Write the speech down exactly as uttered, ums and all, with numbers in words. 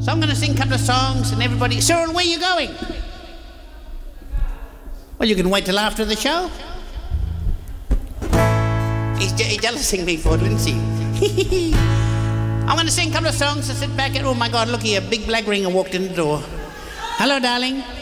So I'm going to sing a couple of songs and everybody... Cyril, where are you going? Well, you can wait till after the show. He's, je he's jealousing me for it, isn't he? I'm going to sing a couple of songs to sit back and... Oh, my God, look here, a big black ringer walked in the door. Hello, darling.